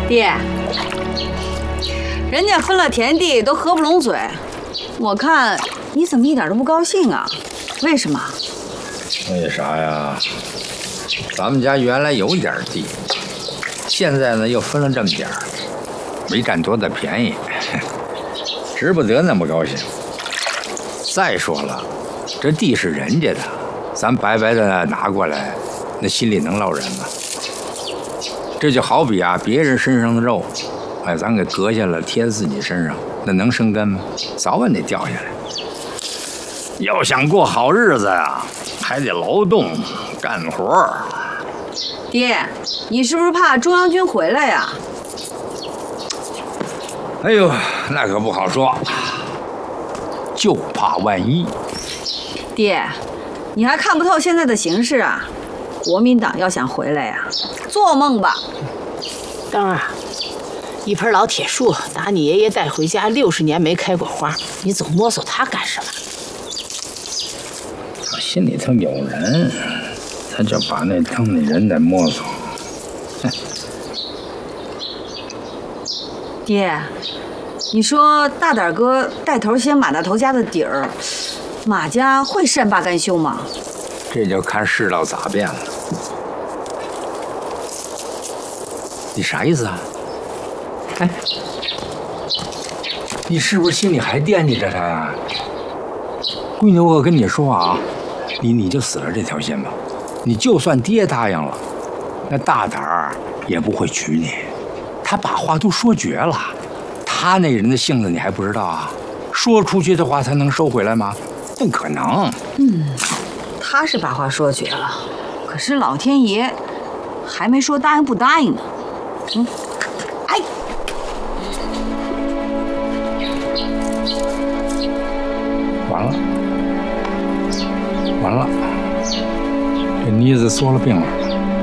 爹，人家分了田地都合不拢嘴，我看你怎么一点都不高兴啊？为什么？ 为啥呀？咱们家原来有点地，现在呢又分了这么点儿，没占多大便宜，值不得那么高兴。再说了，这地是人家的，咱白白的拿过来，那心里能落人吗？这就好比啊，别人身上的肉，哎，咱给割下了贴自己身上，那能生根吗？早晚得掉下来。要想过好日子呀，还得劳动干活。 爹，你是不是怕中央军回来呀？ 哎呦，那可不好说，就怕万一。 爹，你还看不透现在的形势啊？国民党要想回来呀，做梦吧！ 当儿，一盆老铁树，打你爷爷带回家60年没开过花，你总摸索它干什么？ 我心里头有人，他就把那当那人在摸索。 爹，你说大胆哥带头掀马大头家的底儿，马家会善罢甘休吗？ 这就看世道咋变了。你啥意思啊？哎，你是不是心里还惦记着他呀？闺女，我跟你说啊，你就死了这条心吧。你就算爹答应了，那大胆儿也不会娶你。他把话都说绝了，他那人的性子你还不知道啊？说出去的话他能收回来吗？不可能。 他是把话说绝了，可是老天爷还没说答应不答应呢。哎， 完了，这妮子缩了病了。